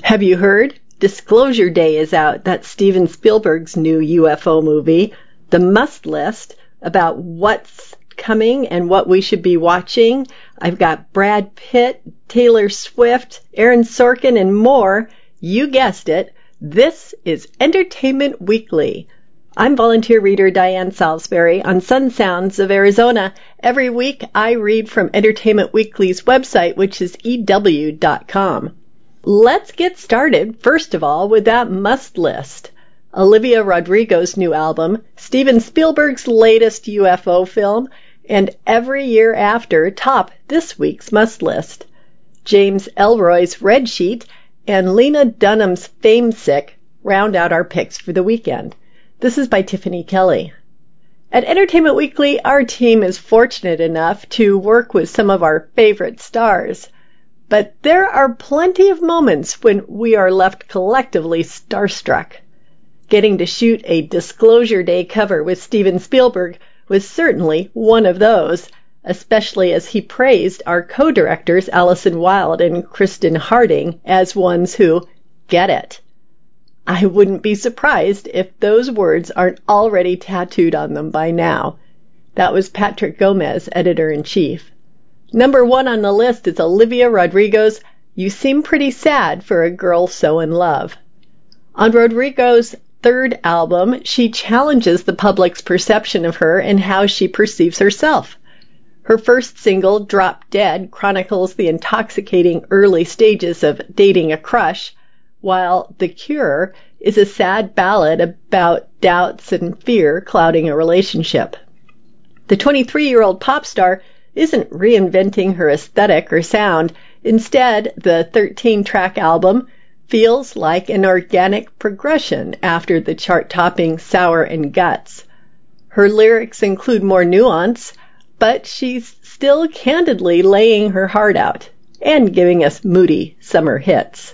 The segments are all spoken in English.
Have you heard? Disclosure Day is out. That's Steven Spielberg's new UFO movie, The Must List, about what's coming and what we should be watching. I've got Brad Pitt, Taylor Swift, Aaron Sorkin, and more. You guessed it. This is Entertainment Weekly. I'm volunteer reader Diane Salisbury on Sun Sounds of Arizona. Every week I read from Entertainment Weekly's website, which is EW.com. Let's get started, first of all, with that must list. Olivia Rodrigo's new album, Steven Spielberg's latest UFO film, and Every Year After top this week's must list. James Ellroy's Red Sheet and Lena Dunham's Famesick round out our picks for the weekend. This is by Tiffany Kelly. At Entertainment Weekly, our team is fortunate enough to work with some of our favorite stars. But there are plenty of moments when we are left collectively starstruck. Getting to shoot a Disclosure Day cover with Steven Spielberg was certainly one of those, especially as he praised our co-directors Allison Wilde and Kristen Harding as ones who get it. I wouldn't be surprised if those words aren't already tattooed on them by now. That was Patrick Gomez, editor-in-chief. Number 1 on the list is Olivia Rodrigo's You Seem Pretty Sad for a Girl So in Love. On Rodrigo's third album, she challenges the public's perception of her and how she perceives herself. Her first single, Drop Dead, chronicles the intoxicating early stages of dating a crush, while The Cure is a sad ballad about doubts and fear clouding a relationship. The 23-year-old pop star isn't reinventing her aesthetic or sound. Instead, the 13-track album feels like an organic progression after the chart-topping Sour and Guts. Her lyrics include more nuance, but she's still candidly laying her heart out and giving us moody summer hits.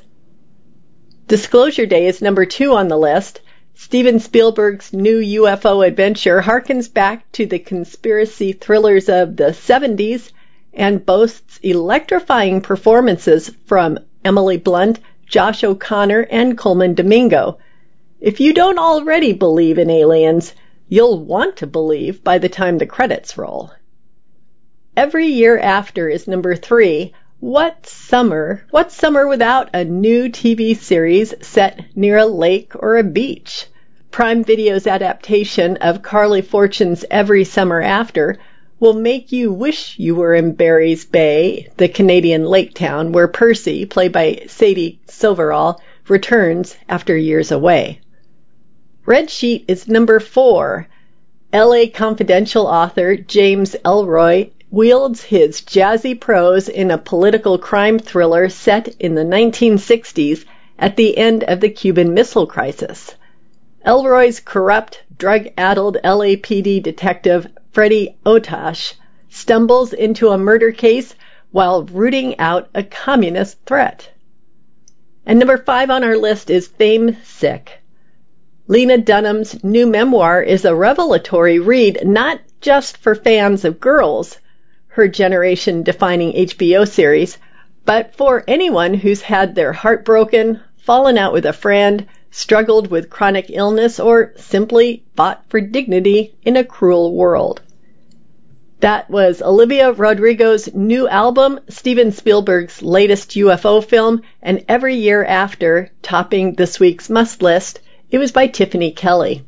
Disclosure Day is number 2 on the list. Steven Spielberg's new UFO adventure harkens back to the conspiracy thrillers of the 70s and boasts electrifying performances from Emily Blunt, Josh O'Connor, and Coleman Domingo. If you don't already believe in aliens, you'll want to believe by the time the credits roll. Every Year After is number 3. What summer without a new TV series set near a lake or a beach? Prime Video's adaptation of Carly Fortune's Every Summer After will make you wish you were in Barry's Bay, the Canadian lake town where Percy, played by Sadie Silverall, returns after years away. Red Sheet is number 4. LA Confidential author James Ellroy wields his jazzy prose in a political crime thriller set in the 1960s at the end of the Cuban Missile Crisis. Ellroy's corrupt, drug-addled LAPD detective Freddie Otash stumbles into a murder case while rooting out a communist threat. And number 5 on our list is Famesick. Lena Dunham's new memoir is a revelatory read not just for fans of Girls, her generation-defining HBO series, but for anyone who's had their heart broken, fallen out with a friend, struggled with chronic illness, or simply fought for dignity in a cruel world. That was Olivia Rodrigo's new album, Steven Spielberg's latest UFO film, and Every Year After, topping this week's must list. It was by Tiffany Kelly.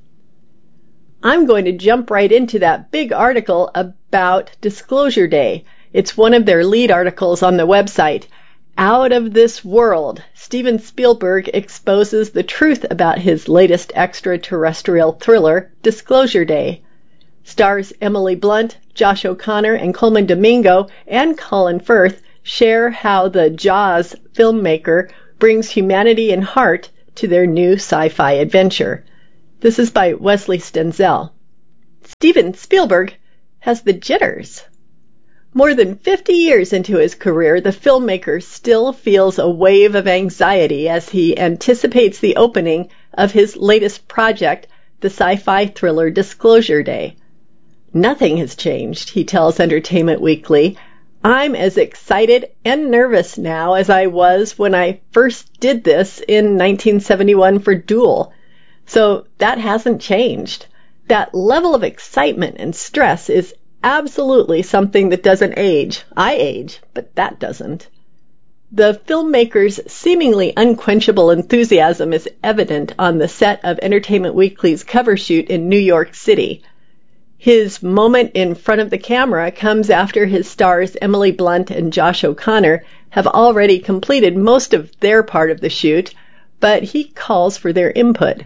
I'm going to jump right into that big article about Disclosure Day. It's one of their lead articles on the website. Out of this world, Steven Spielberg exposes the truth about his latest extraterrestrial thriller, Disclosure Day. Stars Emily Blunt, Josh O'Connor, and Coleman Domingo, and Colin Firth share how the Jaws filmmaker brings humanity and heart to their new sci-fi adventure. This is by Wesley Stenzel. Steven Spielberg has the jitters. More than 50 years into his career, the filmmaker still feels a wave of anxiety as he anticipates the opening of his latest project, the sci-fi thriller Disclosure Day. Nothing has changed, he tells Entertainment Weekly. I'm as excited and nervous now as I was when I first did this in 1971 for Duel. So that hasn't changed. That level of excitement and stress is absolutely something that doesn't age. I age, but that doesn't. The filmmaker's seemingly unquenchable enthusiasm is evident on the set of Entertainment Weekly's cover shoot in New York City. His moment in front of the camera comes after his stars Emily Blunt and Josh O'Connor have already completed most of their part of the shoot, but he calls for their input.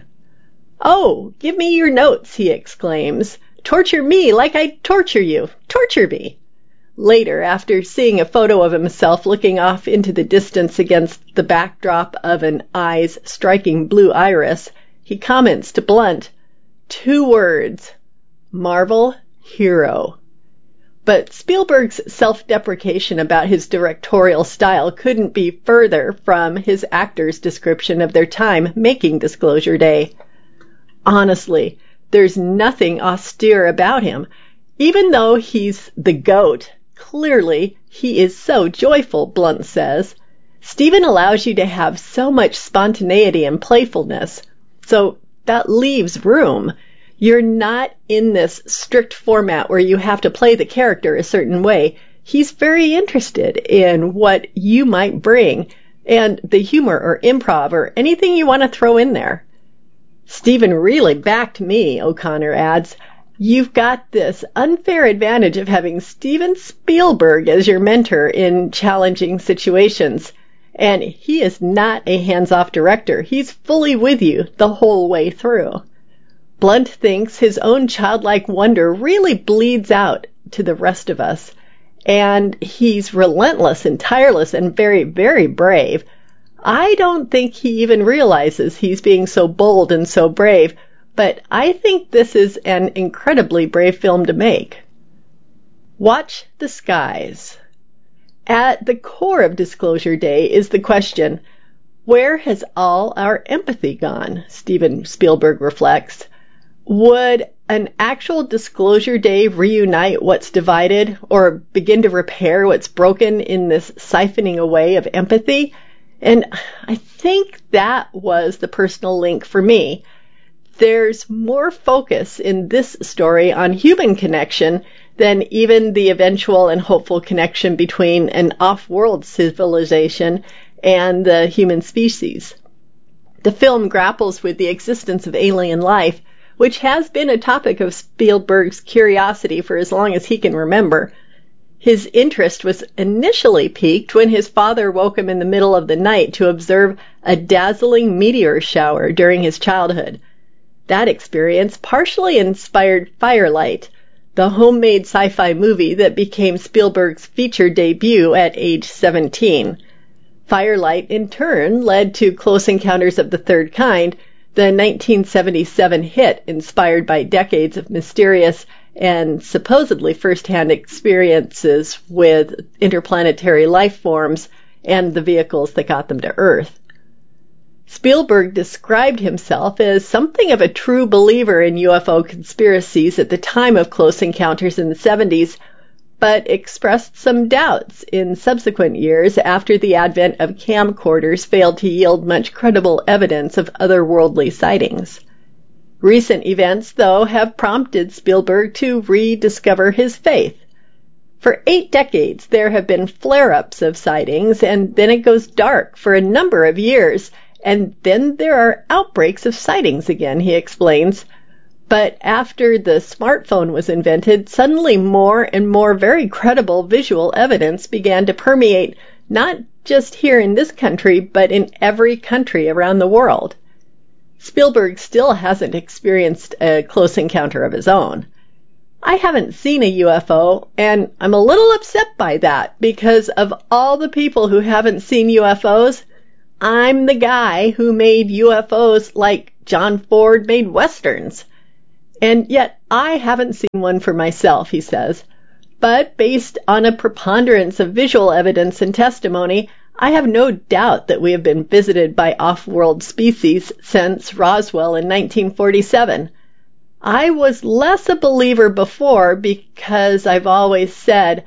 "Oh, give me your notes," he exclaims. "Torture me like I torture you. Torture me." Later, after seeing a photo of himself looking off into the distance against the backdrop of an eye's striking blue iris, he comments to Blunt, "2 words. Marvel hero." But Spielberg's self-deprecation about his directorial style couldn't be further from his actors' description of their time making Disclosure Day. Honestly, there's nothing austere about him. Even though he's the GOAT, clearly he is so joyful, Blunt says. Steven allows you to have so much spontaneity and playfulness. So that leaves room. You're not in this strict format where you have to play the character a certain way. He's very interested in what you might bring and the humor or improv or anything you want to throw in there. Steven really backed me, O'Connor adds. You've got this unfair advantage of having Steven Spielberg as your mentor in challenging situations. And he is not a hands-off director. He's fully with you the whole way through. Blunt thinks his own childlike wonder really bleeds out to the rest of us. And he's relentless and tireless and very, very brave. I don't think he even realizes he's being so bold and so brave, but I think this is an incredibly brave film to make. Watch the skies. At the core of Disclosure Day is the question, where has all our empathy gone? Steven Spielberg reflects. Would an actual Disclosure Day reunite what's divided or begin to repair what's broken in this siphoning away of empathy? And I think that was the personal link for me. There's more focus in this story on human connection than even the eventual and hopeful connection between an off-world civilization and the human species. The film grapples with the existence of alien life, which has been a topic of Spielberg's curiosity for as long as he can remember. His interest was initially piqued when his father woke him in the middle of the night to observe a dazzling meteor shower during his childhood. That experience partially inspired Firelight, the homemade sci-fi movie that became Spielberg's feature debut at age 17. Firelight, in turn, led to Close Encounters of the Third Kind, the 1977 hit inspired by decades of mysterious and supposedly first-hand experiences with interplanetary life forms and the vehicles that got them to Earth. Spielberg described himself as something of a true believer in UFO conspiracies at the time of Close Encounters in the 70s, but expressed some doubts in subsequent years after the advent of camcorders failed to yield much credible evidence of otherworldly sightings. Recent events, though, have prompted Spielberg to rediscover his faith. For 8 decades, there have been flare-ups of sightings, and then it goes dark for a number of years, and then there are outbreaks of sightings again, he explains. But after the smartphone was invented, suddenly more and more very credible visual evidence began to permeate not just here in this country, but in every country around the world. Spielberg still hasn't experienced a close encounter of his own. I haven't seen a UFO, and I'm a little upset by that because of all the people who haven't seen UFOs, I'm the guy who made UFOs like John Ford made Westerns. And yet I haven't seen one for myself, he says. But based on a preponderance of visual evidence and testimony, I have no doubt that we have been visited by off-world species since Roswell in 1947. I was less a believer before because I've always said,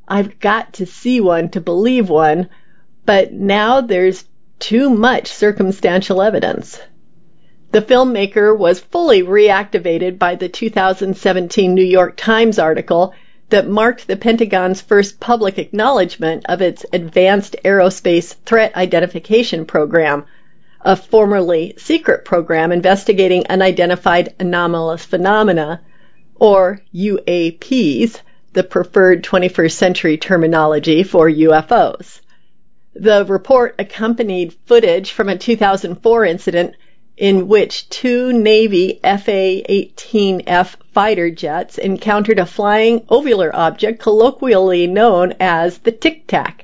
I've got to see one to believe one, but now there's too much circumstantial evidence. The filmmaker was fully reactivated by the 2017 New York Times article that marked the Pentagon's first public acknowledgement of its Advanced Aerospace Threat Identification Program, a formerly secret program investigating unidentified anomalous phenomena, or UAPs, the preferred 21st century terminology for UFOs. The report accompanied footage from a 2004 incident in which two Navy FA-18F fighter jets encountered a flying ovular object colloquially known as the Tic Tac.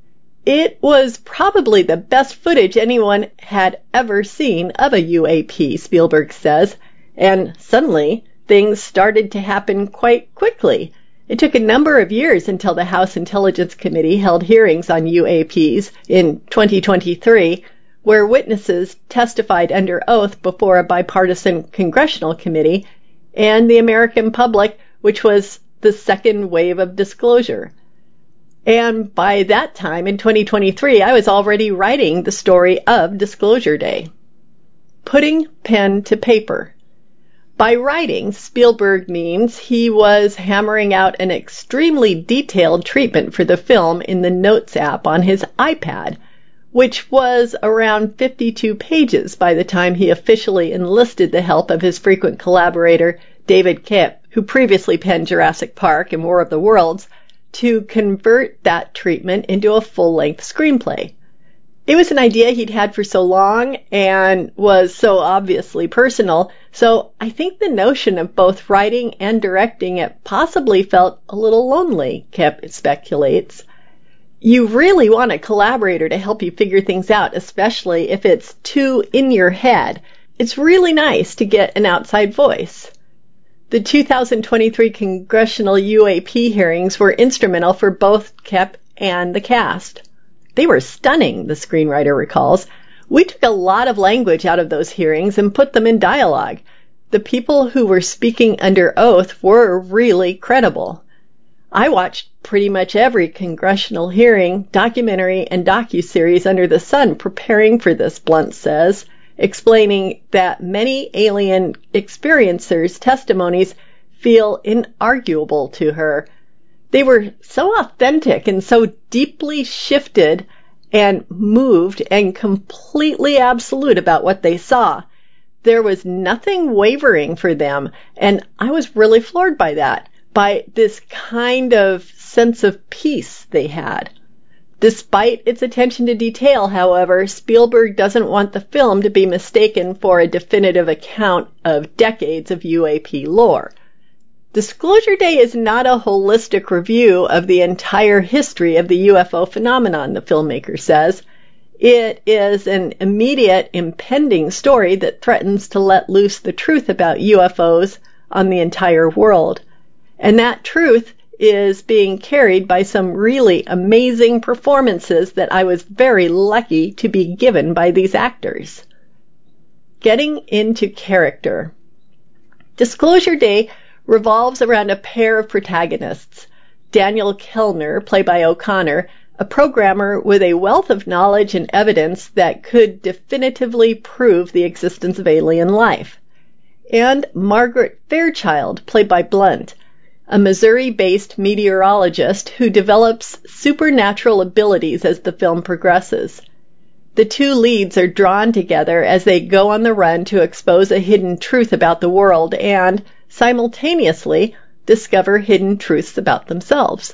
It was probably the best footage anyone had ever seen of a UAP, Spielberg says, and suddenly things started to happen quite quickly. It took a number of years until the House Intelligence Committee held hearings on UAPs in 2023, where witnesses testified under oath before a bipartisan congressional committee and the American public, which was the second wave of disclosure. And by that time, in 2023, I was already writing the story of Disclosure Day. Putting pen to paper. By writing, Spielberg means he was hammering out an extremely detailed treatment for the film in the Notes app on his iPad, which was around 52 pages by the time he officially enlisted the help of his frequent collaborator, David Koepp, who previously penned Jurassic Park and War of the Worlds, to convert that treatment into a full-length screenplay. It was an idea he'd had for so long and was so obviously personal, so I think the notion of both writing and directing it possibly felt a little lonely, Koepp speculates. You really want a collaborator to help you figure things out, especially if it's too in your head. It's really nice to get an outside voice. The 2023 congressional UAP hearings were instrumental for both Koepp and the cast. They were stunning, the screenwriter recalls. We took a lot of language out of those hearings and put them in dialogue. The people who were speaking under oath were really credible. I watched pretty much every congressional hearing, documentary, and docuseries under the sun preparing for this, Blunt says, explaining that many alien experiencers' testimonies feel inarguable to her. They were so authentic and so deeply shifted and moved and completely absolute about what they saw. There was nothing wavering for them, and I was really floored by that, by this kind of sense of peace they had. Despite its attention to detail, however, Spielberg doesn't want the film to be mistaken for a definitive account of decades of UAP lore. Disclosure Day is not a holistic review of the entire history of the UFO phenomenon, the filmmaker says. It is an immediate, impending story that threatens to let loose the truth about UFOs on the entire world. And that truth is being carried by some really amazing performances that I was very lucky to be given by these actors. Getting into character. Disclosure Day revolves around a pair of protagonists. Daniel Kellner, played by O'Connor, a programmer with a wealth of knowledge and evidence that could definitively prove the existence of alien life, and Margaret Fairchild, played by Blunt, a Missouri-based meteorologist who develops supernatural abilities as the film progresses. The two leads are drawn together as they go on the run to expose a hidden truth about the world and, simultaneously, discover hidden truths about themselves.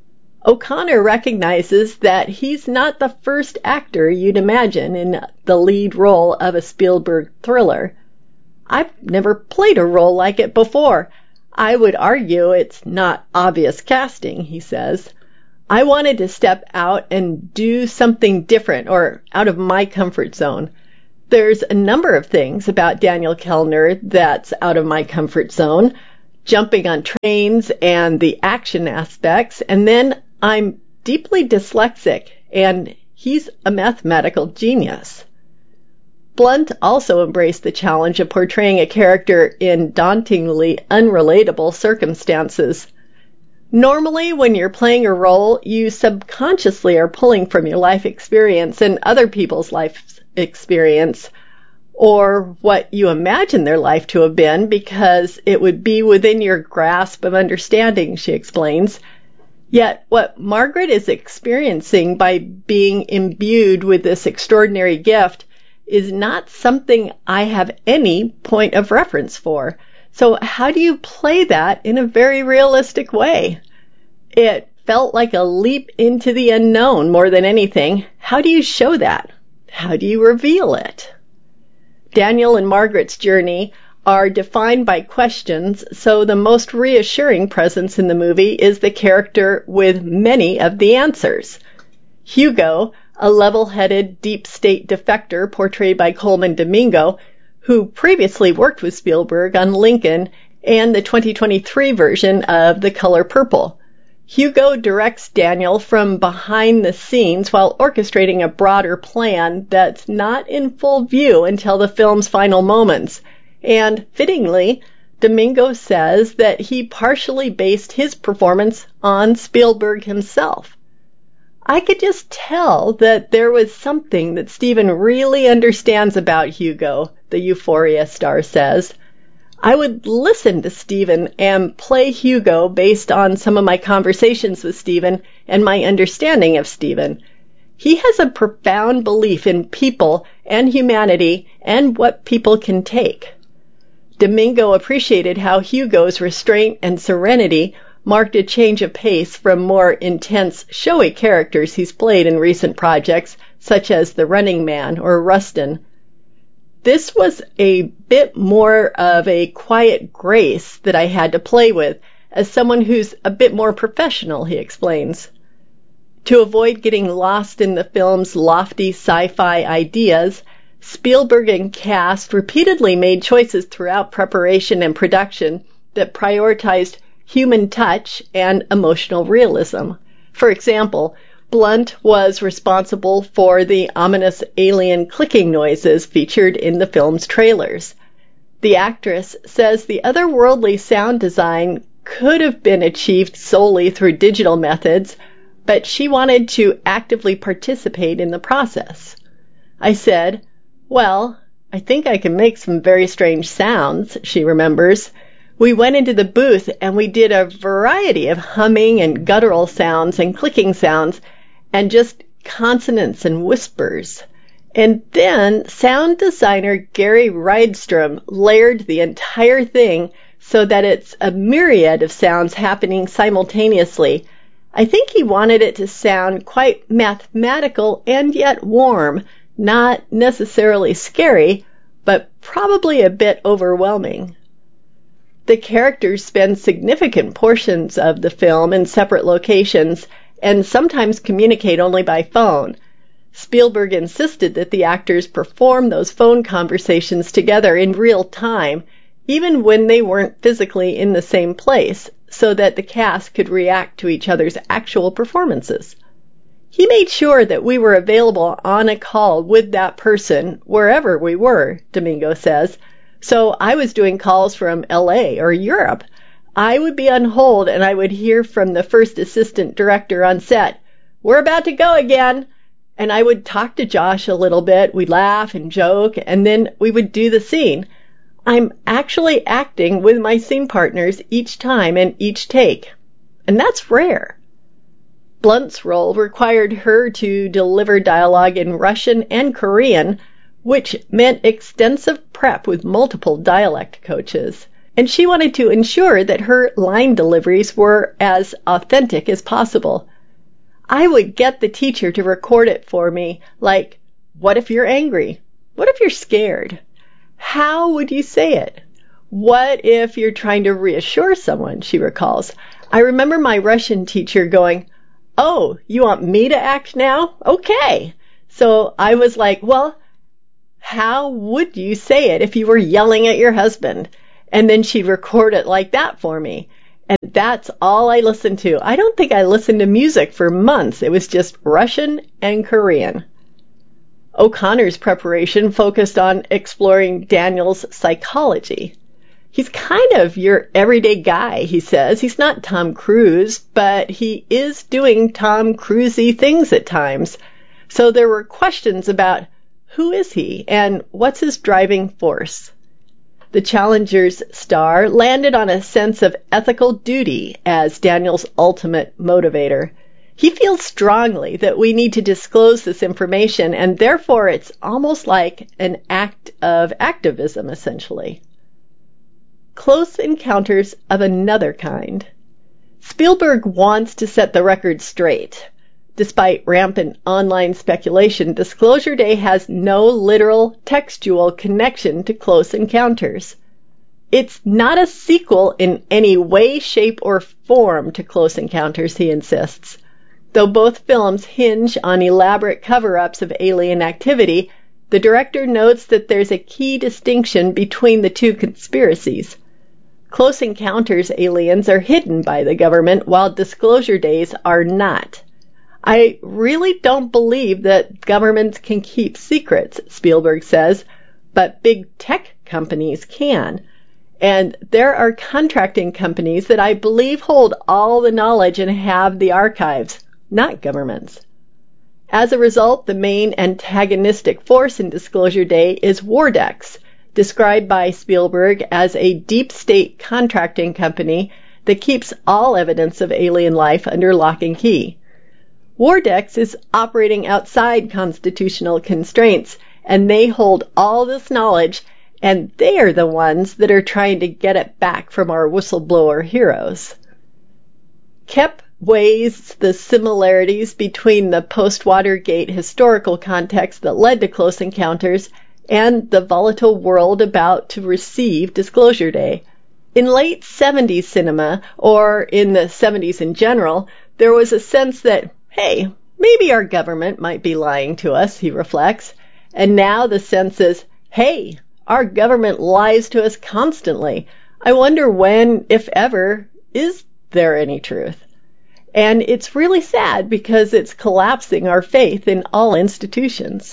O'Connor recognizes that he's not the first actor you'd imagine in the lead role of a Spielberg thriller. I've never played a role like it before. I would argue it's not obvious casting, he says. I wanted to step out and do something different or out of my comfort zone. There's a number of things about Daniel Kellner that's out of my comfort zone, jumping on trains and the action aspects, and then I'm deeply dyslexic, and he's a mathematical genius. Blunt also embraced the challenge of portraying a character in dauntingly unrelatable circumstances. Normally, when you're playing a role, you subconsciously are pulling from your life experience and other people's life experience, or what you imagine their life to have been, because it would be within your grasp of understanding, she explains. Yet what Margaret is experiencing by being imbued with this extraordinary gift is not something I have any point of reference for. So how do you play that in a very realistic way? It felt like a leap into the unknown more than anything. How do you show that? How do you reveal it? Daniel and Margaret's journey are defined by questions, so the most reassuring presence in the movie is the character with many of the answers. Hugo, a level-headed, deep-state defector portrayed by Colman Domingo, who previously worked with Spielberg on Lincoln and the 2023 version of The Color Purple. Hugo directs Daniel from behind the scenes while orchestrating a broader plan that's not in full view until the film's final moments. And, fittingly, Domingo says that he partially based his performance on Spielberg himself. I could just tell that there was something that Steven really understands about Hugo, the Euphoria star says. I would listen to Steven and play Hugo based on some of my conversations with Steven and my understanding of Steven. He has a profound belief in people and humanity and what people can take. Domingo appreciated how Hugo's restraint and serenity marked a change of pace from more intense, showy characters he's played in recent projects, such as The Running Man or Rustin. This was a bit more of a quiet grace that I had to play with, as someone who's a bit more professional, he explains. To avoid getting lost in the film's lofty sci-fi ideas, Spielberg and cast repeatedly made choices throughout preparation and production that prioritized human touch and emotional realism. For example, Blunt was responsible for the ominous alien clicking noises featured in the film's trailers. The actress says the otherworldly sound design could have been achieved solely through digital methods, but she wanted to actively participate in the process. I said, "Well, I think I can make some very strange sounds," she remembers. We went into the booth and we did a variety of humming and guttural sounds and clicking sounds and just consonants and whispers. And then sound designer Gary Rydstrom layered the entire thing so that it's a myriad of sounds happening simultaneously. I think he wanted it to sound quite mathematical and yet warm, not necessarily scary, but probably a bit overwhelming. The characters spend significant portions of the film in separate locations and sometimes communicate only by phone. Spielberg insisted that the actors perform those phone conversations together in real time, even when they weren't physically in the same place, so that the cast could react to each other's actual performances. He made sure that we were available on a call with that person wherever we were, Domingo says. So I was doing calls from LA or Europe. I would be on hold and I would hear from the first assistant director on set, "We're about to go again." And I would talk to Josh a little bit. We'd laugh and joke, and then we would do the scene. I'm actually acting with my scene partners each time and each take. And that's rare. Blunt's role required her to deliver dialogue in Russian and Korean, which meant extensive prep with multiple dialect coaches. And she wanted to ensure that her line deliveries were as authentic as possible. I would get the teacher to record it for me, like, "What if you're angry? What if you're scared? How would you say it? What if you're trying to reassure someone?" she recalls. I remember my Russian teacher going, "Oh, you want me to act now? Okay." So I was like, "Well, how would you say it if you were yelling at your husband?" And then she'd record it like that for me. And that's all I listened to. I don't think I listened to music for months. It was just Russian and Korean. O'Connor's preparation focused on exploring Daniel's psychology. He's kind of your everyday guy, he says. He's not Tom Cruise, but he is doing Tom Cruise-y things at times. So there were questions about who is he and what's his driving force. The Challenger's star landed on a sense of ethical duty as Daniel's ultimate motivator. He feels strongly that we need to disclose this information, and therefore it's almost like an act of activism, essentially. Close Encounters of Another Kind. Spielberg wants to set the record straight. Despite rampant online speculation, Disclosure Day has no literal textual connection to Close Encounters. It's not a sequel in any way, shape, or form to Close Encounters, he insists. Though both films hinge on elaborate cover-ups of alien activity, the director notes that there's a key distinction between the two conspiracies. Close Encounters aliens are hidden by the government, while Disclosure Days are not. I really don't believe that governments can keep secrets, Spielberg says, but big tech companies can. And there are contracting companies that I believe hold all the knowledge and have the archives, not governments. As a result, the main antagonistic force in Disclosure Day is Wardex, described by Spielberg as a deep state contracting company that keeps all evidence of alien life under lock and key. Wardex is operating outside constitutional constraints, and they hold all this knowledge, and they are the ones that are trying to get it back from our whistleblower heroes. Koepp weighs the similarities between the post-Watergate historical context that led to Close Encounters and the volatile world about to receive Disclosure Day. In late 70s cinema, or in the 70s in general, there was a sense that, hey, maybe our government might be lying to us, he reflects. And now the sense is, hey, our government lies to us constantly. I wonder when, if ever, is there any truth? And it's really sad because it's collapsing our faith in all institutions.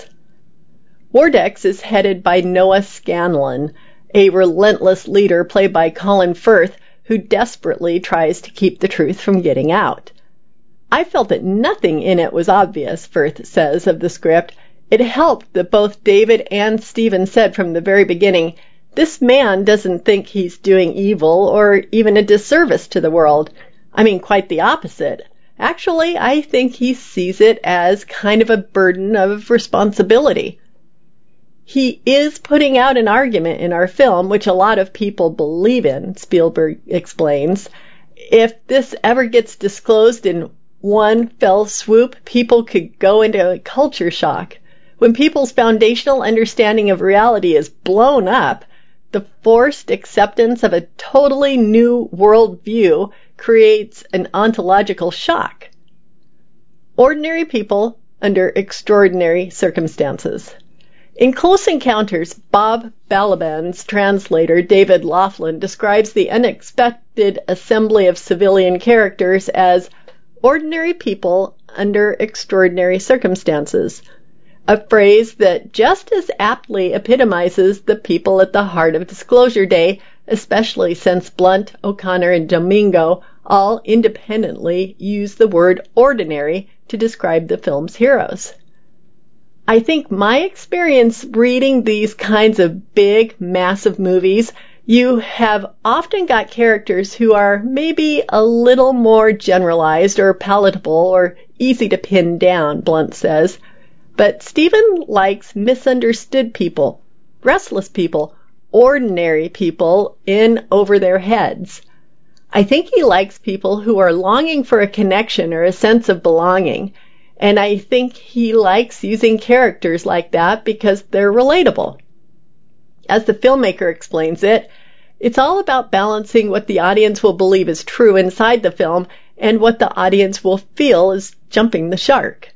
Wardex is headed by Noah Scanlon, a relentless leader played by Colin Firth, who desperately tries to keep the truth from getting out. I felt that nothing in it was obvious, Firth says of the script. It helped that both David and Stephen said from the very beginning, this man doesn't think he's doing evil or even a disservice to the world. I mean, quite the opposite. Actually, I think he sees it as kind of a burden of responsibility. He is putting out an argument in our film, which a lot of people believe in, Spielberg explains. If this ever gets disclosed in one fell swoop, people could go into a culture shock. When people's foundational understanding of reality is blown up, the forced acceptance of a totally new worldview creates an ontological shock. Ordinary people under extraordinary circumstances. In Close Encounters, Bob Balaban's translator, David Laughlin, describes the unexpected assembly of civilian characters as ordinary people under extraordinary circumstances, a phrase that just as aptly epitomizes the people at the heart of Disclosure Day, especially since Blunt, O'Connor, and Domingo all independently use the word ordinary to describe the film's heroes. I think my experience reading these kinds of big, massive movies, you have often got characters who are maybe a little more generalized or palatable or easy to pin down, Blunt says. But Stephen likes misunderstood people, restless people, ordinary people in over their heads. I think he likes people who are longing for a connection or a sense of belonging. And I think he likes using characters like that because they're relatable. As the filmmaker explains it, it's all about balancing what the audience will believe is true inside the film and what the audience will feel is jumping the shark.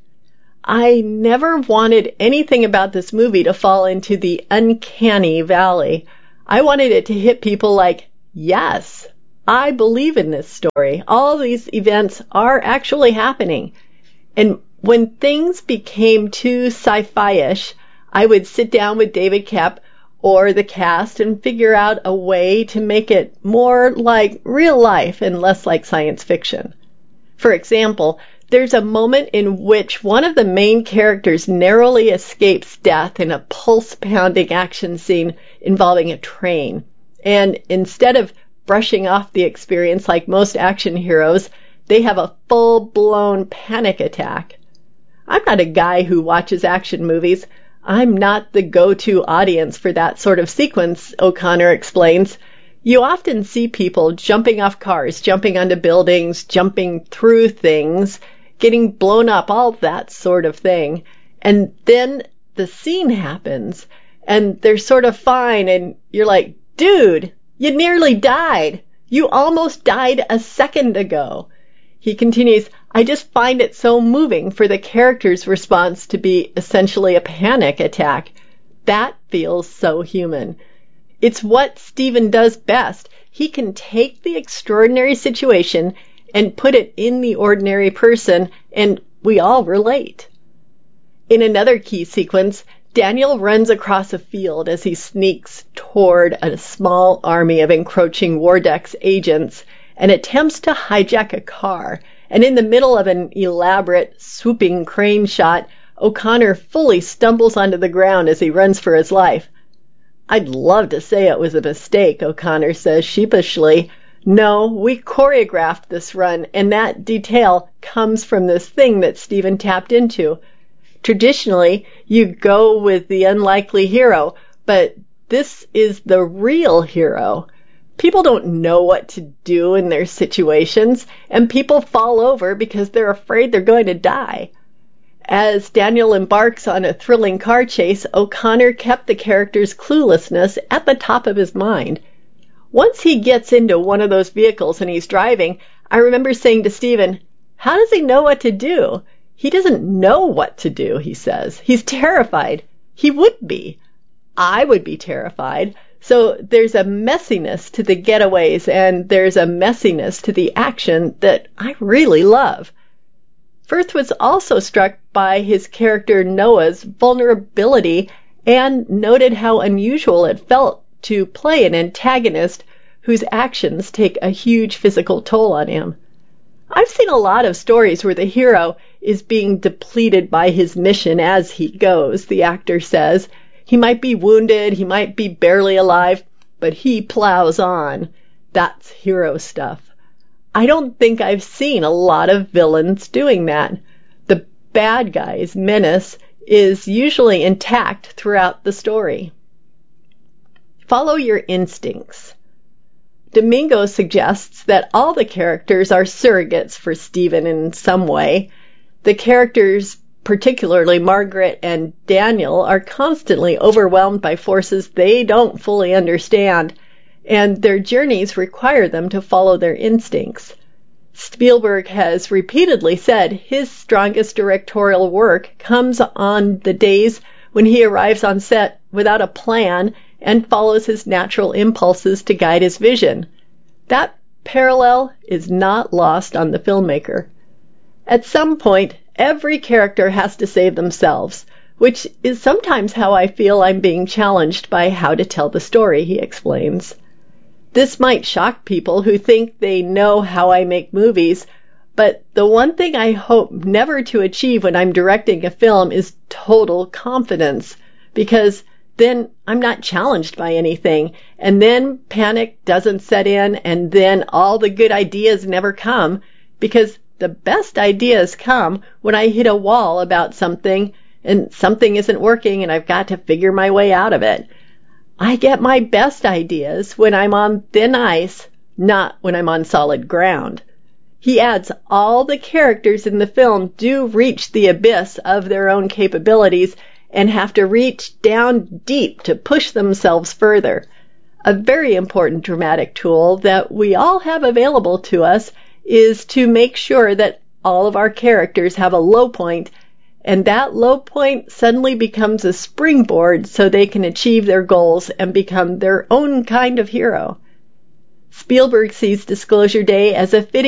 I never wanted anything about this movie to fall into the uncanny valley. I wanted it to hit people like, yes, I believe in this story. All these events are actually happening. And when things became too sci-fi-ish, I would sit down with David Koepp or the cast and figure out a way to make it more like real life and less like science fiction. For example, there's a moment in which one of the main characters narrowly escapes death in a pulse-pounding action scene involving a train. And instead of brushing off the experience like most action heroes, they have a full-blown panic attack. I'm not a guy who watches action movies. I'm not the go-to audience for that sort of sequence, O'Connor explains. You often see people jumping off cars, jumping onto buildings, jumping through things, getting blown up, all that sort of thing. And then the scene happens, and they're sort of fine, and you're like, dude, you nearly died. You almost died a second ago. He continues, I just find it so moving for the character's response to be essentially a panic attack. That feels so human. It's what Steven does best. He can take the extraordinary situation and put it in the ordinary person, and we all relate. In another key sequence, Daniel runs across a field as he sneaks toward a small army of encroaching Wardex agents and attempts to hijack a car. And in the middle of an elaborate, swooping crane shot, O'Connor fully stumbles onto the ground as he runs for his life. I'd love to say it was a mistake, O'Connor says sheepishly. No, we choreographed this run, and that detail comes from this thing that Steven tapped into. Traditionally, you go with the unlikely hero, but this is the real hero. People don't know what to do in their situations, and people fall over because they're afraid they're going to die. As Daniel embarks on a thrilling car chase, O'Connor kept the character's cluelessness at the top of his mind. Once he gets into one of those vehicles and he's driving, I remember saying to Steven, how does he know what to do? He doesn't know what to do, he says. He's terrified. He would be. I would be terrified. So there's a messiness to the getaways, and there's a messiness to the action that I really love. Firth was also struck by his character Noah's vulnerability and noted how unusual it felt to play an antagonist whose actions take a huge physical toll on him. I've seen a lot of stories where the hero is being depleted by his mission as he goes, the actor says. He might be wounded, he might be barely alive, but he plows on. That's hero stuff. I don't think I've seen a lot of villains doing that. The bad guy's menace is usually intact throughout the story. Follow your instincts. Domingo suggests that all the characters are surrogates for Steven in some way. The characters, particularly Margaret and Daniel, are constantly overwhelmed by forces they don't fully understand, and their journeys require them to follow their instincts. Spielberg has repeatedly said his strongest directorial work comes on the days when he arrives on set without a plan and follows his natural impulses to guide his vision. That parallel is not lost on the filmmaker. At some point, every character has to save themselves, which is sometimes how I feel I'm being challenged by how to tell the story, he explains. This might shock people who think they know how I make movies, but the one thing I hope never to achieve when I'm directing a film is total confidence, because then I'm not challenged by anything, and then panic doesn't set in, and then all the good ideas never come, because the best ideas come when I hit a wall about something, and something isn't working, and I've got to figure my way out of it. I get my best ideas when I'm on thin ice, not when I'm on solid ground. He adds, all the characters in the film do reach the abyss of their own capabilities and have to reach down deep to push themselves further. A very important dramatic tool that we all have available to us is to make sure that all of our characters have a low point, and that low point suddenly becomes a springboard so they can achieve their goals and become their own kind of hero. Spielberg sees Disclosure Day as a fitting